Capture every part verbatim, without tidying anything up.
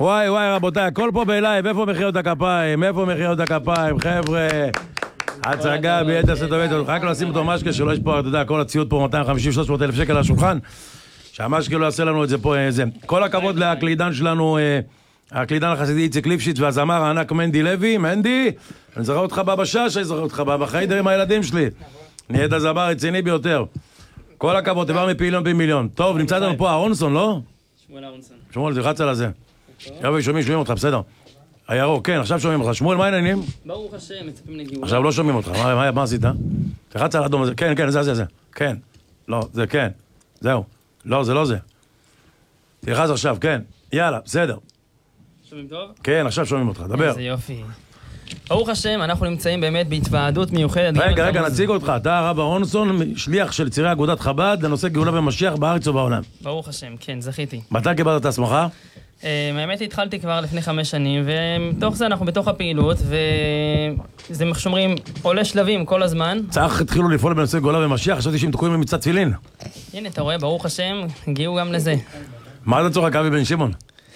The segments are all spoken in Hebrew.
וואי וואי רבותיי, הכל פה בלייב, איפה מחיאות הכפיים? איפה מחיאות הכפיים, חבר'ה? הצגה ביתר סטובטות, רק לשים אותו משקה שלא יש פה, אתה יודע, כל הציוד פה מאתיים וחמישים שלוש מאות אלף שקל על השולחן, שהמשקה לא יעשה לנו את זה פה, זה. כל הכבוד להקלידן שלנו, הקלידן החסידי איציק ליפשיץ והזמר הענק מנדי לוי. מנדי, אני זוכר אותך בבשש, אני זוכר אותך בחיידר עם הילדים שלי. נהיית הזמר רציני ביותר. כל הכבוד, תבר מפיליון פי מיליון. טוב, נמצא לנו פה אהרונסון, לא? שמואל אהרונסון. שמואל, תלחץ על הזה. יופי, שומעים, שומעים אותך, בסדר. הירוק, כן, עכשיו שומעים אותך. שמואל, מה העניינים? ברוך השם, מצפים לגאולה. עכשיו לא שומעים אותך, מה, מה, מה עשית? תלחץ על האדום הזה, כן, כן, זה, זה, זה. כן. לא, זה, כן. זהו. לא, זה לא זה. תלחץ עכשיו, כן. יאללה, בסדר. שומעים טוב? כן, עכשיו שומעים אותך, דבר. איזה יופי. ברוך השם, אנחנו נמצאים באמת בהתוועדות מיוחדת. רגע, רגע, נציג אותך. אתה הרב אהרונסון, שליח של צירי אגודת חב"ד לנושא גאולה ומשיח בארץ ובעולם. ברוך השם, כן, זכיתי. מתי קיבלת את ההסמכה? האמת התחלתי כבר לפני חמש שנים, ומתוך זה אנחנו בתוך הפעילות, וזה מה שאומרים, עולה שלבים כל הזמן. צריך התחילו לפעול בנושא גאולה ומשיח, חשבתי שהם תקועים במצעד תפילין. הנה, אתה רואה, ברוך השם, הגיעו גם לזה. מה אתה צוחק, אבי בן שמעון?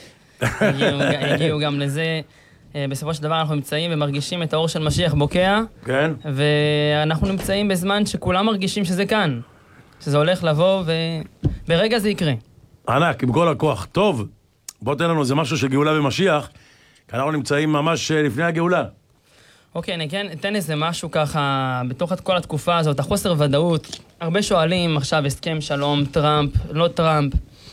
הגיעו גם לזה. בסופו של דבר אנחנו נמצאים ומרגישים את האור של משיח בוקע. כן. ואנחנו נמצאים בזמן שכולם מרגישים שזה כאן. שזה הולך לבוא, וברגע זה יקרה. ענק, עם כל הכוח. טוב, בוא תן לנו איזה משהו של גאולה ומשיח, כי אנחנו נמצאים ממש לפני הגאולה. אוקיי, אני כן אתן איזה משהו ככה, בתוך כל התקופה הזאת, החוסר ודאות. הרבה שואלים עכשיו, הסכם שלום, טראמפ, לא טראמפ.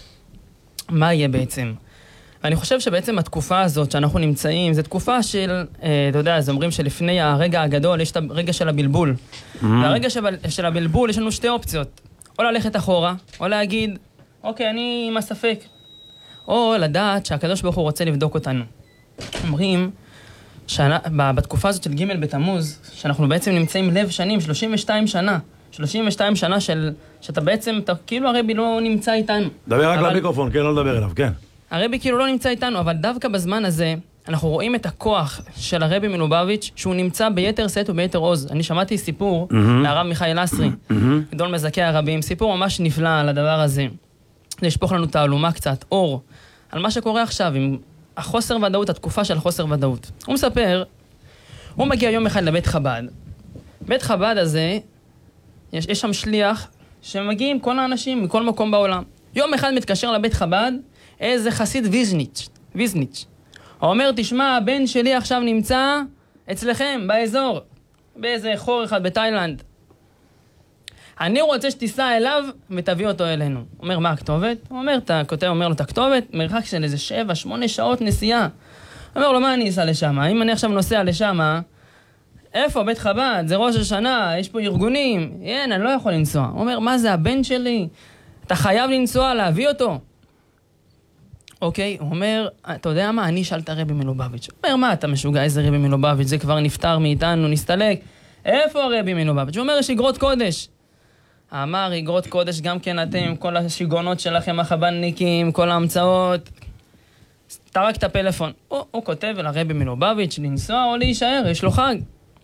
מה יהיה בעצם? ואני חושב שבעצם התקופה הזאת שאנחנו נמצאים, זו תקופה של, אה, אתה יודע, אז אומרים שלפני הרגע הגדול יש את הרגע של הבלבול. Mm-hmm. והרגע של, של הבלבול יש לנו שתי אופציות. או ללכת אחורה, או להגיד, אוקיי, אני עם הספק. או לדעת שהקדוש ברוך הוא רוצה לבדוק אותנו. אומרים, שבתקופה הזאת של ג' בתמוז, שאנחנו בעצם נמצאים לב שנים, שלושים ושתיים שנה. שלושים ושתיים שנה של, שאתה בעצם, אתה, כאילו הרבי לא נמצא איתנו. דבר רק אבל... למיקרופון, כן, לא לדבר אליו, כן. הרבי כאילו לא נמצא איתנו, אבל דווקא בזמן הזה, אנחנו רואים את הכוח של הרבי מלובביץ' שהוא נמצא ביתר סט וביתר עוז. אני שמעתי סיפור mm-hmm. מהרב מיכאל אסרי, mm-hmm. גדול מזכי הרבים, סיפור ממש נפלא על הדבר הזה. זה ישפוך לנו תעלומה קצת, אור, על מה שקורה עכשיו עם החוסר ודאות, התקופה של החוסר ודאות. הוא מספר, הוא מגיע יום אחד לבית חב"ד. בית חב"ד הזה, יש, יש שם שליח שמגיעים כל האנשים מכל מקום בעולם. יום אחד מתקשר לבית חב"ד, איזה חסיד ויזניץ', ויזניץ'. הוא אומר, תשמע, הבן שלי עכשיו נמצא אצלכם, באזור, באיזה חור אחד בתאילנד. אני רוצה שתיסע אליו ותביא אותו אלינו. הוא אומר, מה הכתובת? הוא אומר, אתה כותב, אומר לו את הכתובת, מרחק של איזה שבע, שמונה שעות נסיעה. הוא אומר לו, מה אני אסע לשם? אם אני עכשיו נוסע לשם, איפה? בית חב"ד, זה ראש השנה, יש פה ארגונים. אין, אני לא יכול לנסוע. הוא אומר, מה זה הבן שלי? אתה חייב לנסוע, להביא אותו. אוקיי, הוא אומר, אתה יודע מה? אני אשאל את הרבי מלובביץ'. הוא אומר, מה אתה משוגע? איזה רבי מלובביץ'? זה כבר נפטר מאיתנו, נסתלק. איפה הרבי מלובביץ'? הוא אומר, יש אגרות קודש. אמר, אגרות קודש גם כן אתם, כל השיגונות שלכם, החב"דניקים, כל ההמצאות. תרק את הפלאפון. הוא, הוא כותב אל הרבי מלובביץ' לנסוע או להישאר, יש לו חג.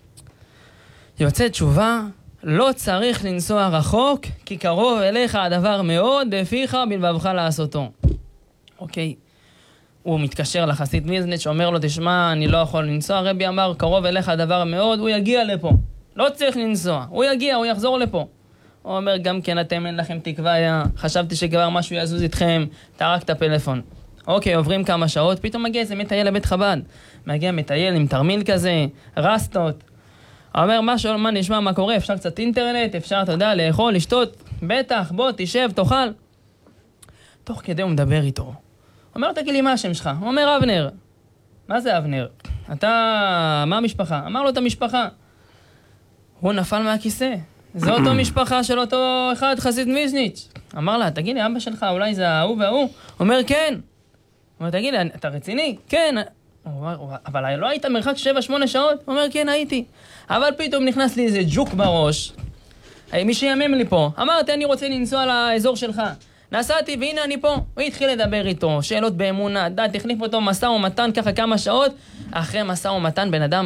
יוצא תשובה, לא צריך לנסוע רחוק, כי קרוב אליך הדבר מאוד, בפיך בלבבך לעשותו. אוקיי, הוא מתקשר לחסיד ויזניץ' שאומר לו, תשמע, אני לא יכול לנסוע. הרבי אמר, קרוב אליך הדבר מאוד, הוא יגיע לפה. לא צריך לנסוע, הוא יגיע, הוא יחזור לפה. הוא אומר, גם כן אתם אין לכם תקווה, חשבתי שכבר משהו יזוז איתכם, תרק את הפלאפון. אוקיי, עוברים כמה שעות, פתאום מגיע איזה מטייל לבית חב"ד. מגיע מטייל עם תרמיל כזה, רסטות. הוא אומר, מה, שואל, מה נשמע, מה קורה? אפשר קצת אינטרנט, אפשר, אתה יודע, לאכול, לשתות. בטח, בוא, תשב, תאכל. תוך כדי הוא מדבר איתו. הוא אומר, תגיד לי, מה השם שלך? הוא אומר, אבנר. מה זה אבנר? אתה, מה המשפחה? אמר לו את המשפחה. הוא נפל מהכיסא. זה אותו משפחה של אותו אחד, חסיד ויזניץ'. אמר לה, תגיד לי, אבא שלך אולי זה ההוא וההוא? הוא אומר, כן. הוא אומר, תגיד לי, אתה רציני? כן. הוא אומר, אבל לא היית מרחק שבע, שמונה שעות? הוא אומר, כן, הייתי. אבל פתאום נכנס לי איזה ג'וק בראש. מי שיאמם לי פה. אמרתי, אני רוצה לנסוע לאזור שלך. נסעתי, והנה אני פה. הוא התחיל לדבר איתו, שאלות באמונה, דת, החליף אותו מסע ומתן ככה כמה שעות. אחרי מסע ומתן, בן אדם